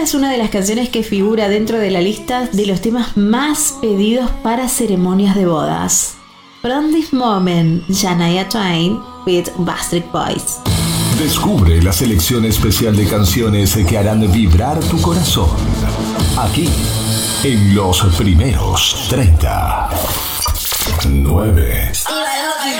es una de las canciones que figura dentro de la lista de los temas más pedidos para ceremonias de bodas. From This Moment, Shania Twain with Backstreet Boys. Descubre la selección especial de canciones que harán vibrar tu corazón. Aquí, en los primeros 30. 9.